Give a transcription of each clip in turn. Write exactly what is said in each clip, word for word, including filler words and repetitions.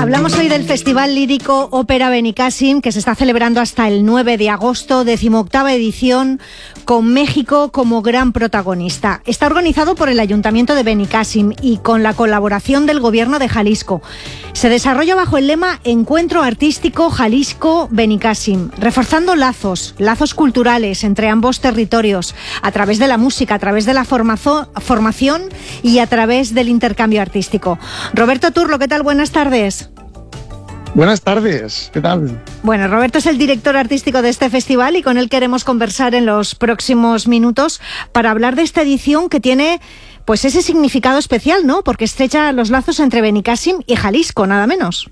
Hablamos hoy del Festival Lírico Ópera Benicàssim, que se está celebrando hasta el nueve de agosto, decimoctava edición, con México como gran protagonista. Está organizado por el Ayuntamiento de Benicàssim y con la colaboración del Gobierno de Jalisco. Se desarrolla bajo el lema Encuentro Artístico Jalisco-Benicàssim, reforzando lazos, lazos culturales entre ambos territorios, a través de la música, a través de la formazo- formación y a través del intercambio artístico. Roberto Turlo, ¿qué tal? Buenas tardes. Buenas tardes, ¿qué tal? Bueno, Roberto es el director artístico de este festival y con él queremos conversar en los próximos minutos para hablar de esta edición que tiene pues ese significado especial, ¿no? Porque estrecha los lazos entre Benicàssim y Jalisco, nada menos.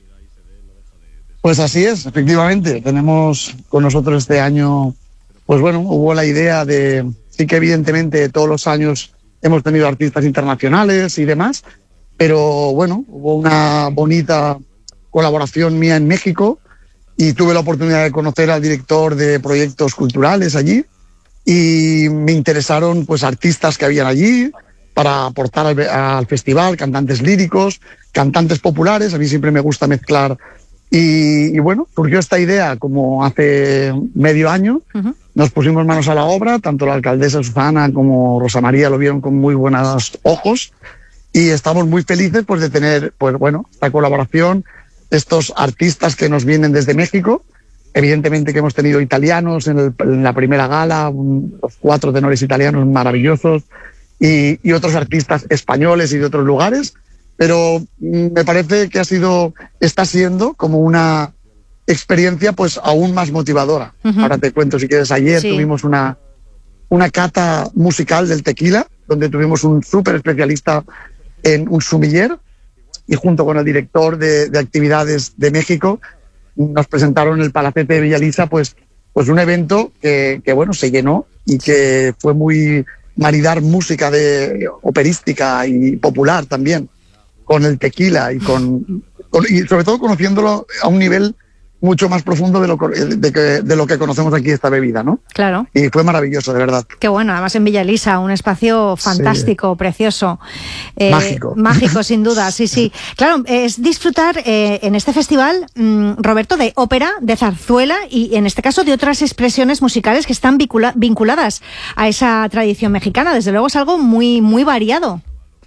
Pues así es, efectivamente. Tenemos con nosotros este año, pues bueno, hubo la idea de, sí que evidentemente todos los años hemos tenido artistas internacionales y demás, pero bueno, hubo una bonita colaboración mía en México y tuve la oportunidad de conocer al director de proyectos culturales allí y me interesaron pues artistas que habían allí para aportar al, al festival, cantantes líricos, cantantes populares. A mí siempre me gusta mezclar y, y bueno, surgió esta idea como hace medio año. Uh-huh. Nos pusimos manos a la obra, tanto la alcaldesa Susana como Rosa María lo vieron con muy buenos ojos y estamos muy felices pues de tener pues bueno esta colaboración, estos artistas que nos vienen desde México. Evidentemente que hemos tenido italianos en, el, en la primera gala, un, los cuatro tenores italianos maravillosos y, y otros artistas españoles y de otros lugares, pero me parece que ha sido, está siendo como una experiencia pues aún más motivadora. Uh-huh. Ahora te cuento si quieres. Ayer sí. tuvimos una, una cata musical del tequila, donde tuvimos un súper especialista en un sumiller, y junto con el director de, de actividades de México nos presentaron en el Palacete de Villalisa pues, pues un evento que, que bueno se llenó y que fue muy maridar música de operística y popular también con el tequila y con, con y sobre todo conociéndolo a un nivel mucho más profundo de lo, de, que, de lo que conocemos aquí esta bebida, ¿no? Claro. Y fue maravilloso, de verdad. Qué bueno, además en Villalisa, un espacio fantástico, sí. precioso. Eh, mágico. Mágico, sin duda, sí, sí. Claro, es disfrutar eh, en este festival, mmm, Roberto, de ópera, de zarzuela y en este caso de otras expresiones musicales que están vincula- vinculadas a esa tradición mexicana. Desde luego es algo muy, muy variado.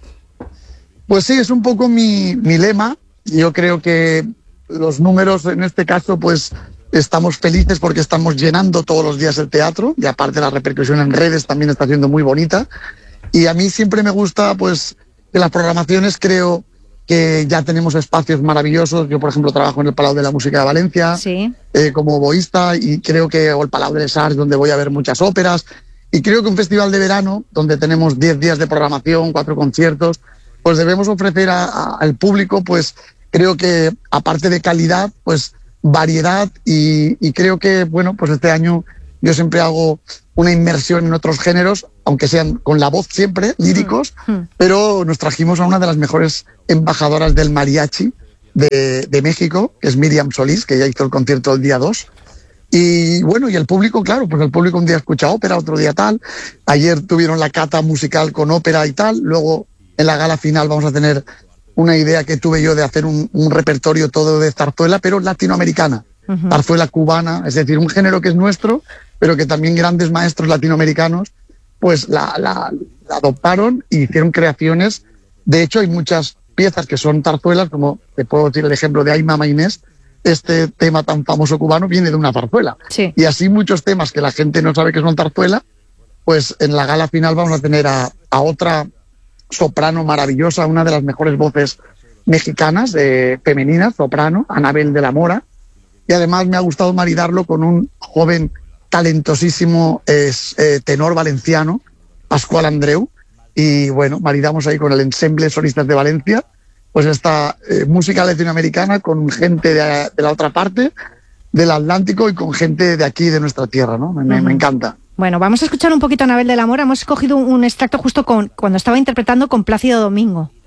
Pues sí, es un poco mi, mi lema. Yo creo que los números en este caso pues estamos felices porque estamos llenando todos los días el teatro y aparte la repercusión en redes también está siendo muy bonita y a mí siempre me gusta pues que las programaciones, creo que ya tenemos espacios maravillosos. Yo por ejemplo trabajo en el Palau de la Música de Valencia, sí. eh, como oboísta y creo que o el Palau de les Arts donde voy a ver muchas óperas y creo que un festival de verano donde tenemos diez días de programación, cuatro conciertos, pues debemos ofrecer a, a, al público pues creo que aparte de calidad, pues variedad y, y creo que, bueno, pues este año yo siempre hago una inmersión en otros géneros, aunque sean con la voz siempre, líricos, mm. pero nos trajimos a una de las mejores embajadoras del mariachi de, de México, que es Miriam Solís, que ya hizo el concierto el día dos. Y bueno, y el público, claro, pues el público un día escucha ópera, otro día tal. Ayer tuvieron la cata musical con ópera y tal. Luego en la gala final vamos a tener una idea que tuve yo de hacer un, un repertorio todo de zarzuela, pero latinoamericana, uh-huh. zarzuela cubana, es decir, un género que es nuestro, pero que también grandes maestros latinoamericanos pues la, la, la adoptaron y hicieron creaciones. De hecho, hay muchas piezas que son zarzuelas, como te puedo decir el ejemplo de Ay Mama Inés. Este tema tan famoso cubano viene de una zarzuela. Sí. Y así muchos temas que la gente no sabe que son zarzuela, pues en la gala final vamos a tener a, a otra soprano maravillosa, una de las mejores voces mexicanas, eh, femeninas, soprano, Anabel de la Mora, y además me ha gustado maridarlo con un joven talentosísimo es, eh, tenor valenciano, Pascual Andreu, y bueno, maridamos ahí con el Ensemble Solistas de Valencia, pues esta eh, música latinoamericana con gente de, de la otra parte del Atlántico y con gente de aquí, de nuestra tierra, ¿no? Me, uh-huh. me encanta. Bueno, vamos a escuchar un poquito a Anabel de la Mora. Hemos escogido un extracto justo con, cuando estaba interpretando con Plácido Domingo.